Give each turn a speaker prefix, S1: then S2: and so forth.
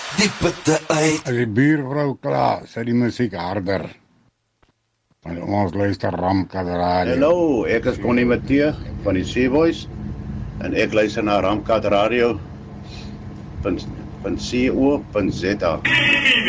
S1: Die putte uit.
S2: As die buurvrou klaar, sit die musiek harder. Want ons luister Ramkat Radio.
S3: Hallo, ek is Connie Matthee van die Sea Voice en ek luister na Ramkat Radio .co.za.